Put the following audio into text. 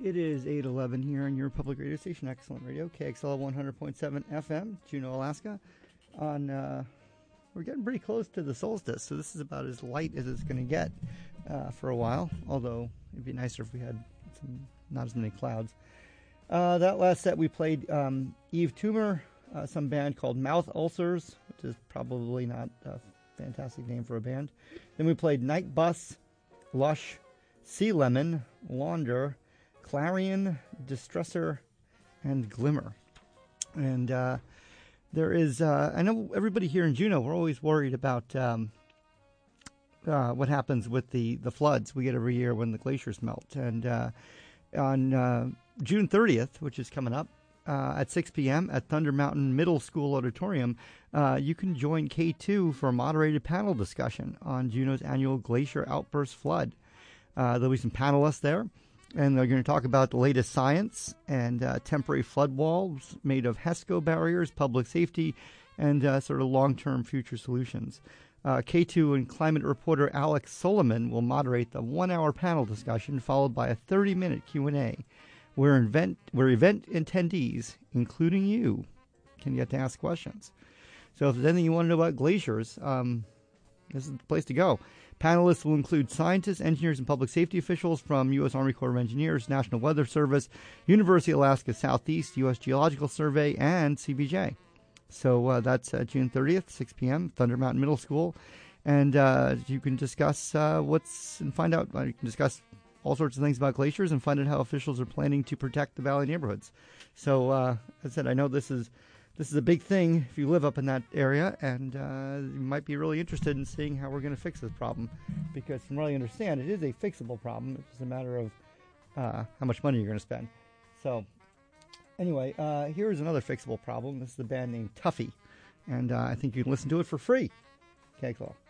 It is 8:11 here on your public radio station, Excellent Radio, KXL 100.7 FM, Juneau, Alaska. We're getting pretty close to the solstice, so this is about as light as it's going to get for a while, although it'd be nicer if we had not as many clouds. That last set we played Eve Toomer, some band called Mouth Ulcers, which is probably not a fantastic name for a band. Then we played Night Bus, Lush, Sea Lemon, Launder, Clarion, Distressor, and Glimmer. And there is, I know everybody here in Juneau, we're always worried about what happens with the floods we get every year when the glaciers melt. And on June 30th, which is coming up, at 6 p.m. at Thunder Mountain Middle School Auditorium, you can join K2 for a moderated panel discussion on Juneau's annual glacier outburst flood. There'll be some panelists there, and they're going to talk about the latest science and temporary flood walls made of HESCO barriers, public safety, and sort of long-term future solutions. K2 and climate reporter Alex Solomon will moderate the 1-hour panel discussion, followed by a 30-minute Q&A, where event attendees, including you, can get to ask questions. So if there's anything you want to know about glaciers, this is the place to go. Panelists will include scientists, engineers, and public safety officials from U.S. Army Corps of Engineers, National Weather Service, University of Alaska Southeast, U.S. Geological Survey, and CBJ. So that's June 30th, 6 p.m., Thunder Mountain Middle School. And you can discuss find out, you can discuss all sorts of things about glaciers and find out how officials are planning to protect the valley neighborhoods. So, as I said, I know this is a big thing if you live up in that area, and you might be really interested in seeing how we're going to fix this problem, because from what I understand, it is a fixable problem. It's just a matter of how much money you're going to spend. So, anyway, here's another fixable problem. This is a band named Tuffy, and I think you can listen to it for free. KXL.